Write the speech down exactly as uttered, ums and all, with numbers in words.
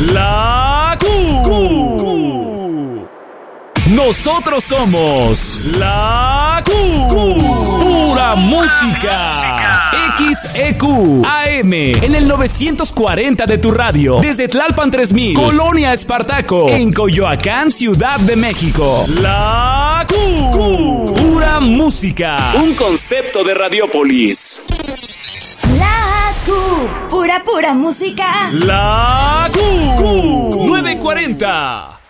La Q. Q. Nosotros somos La Q. Q. Pura música. X E Q A M en el novecientos cuarenta de tu radio. Desde Tlalpan tres mil, Colonia Espartaco, en Coyoacán, Ciudad de México. La Q. Q. Pura música. Un concepto de Radiópolis. La Q. Pura, pura música. La Q. Q. nueve cuarenta.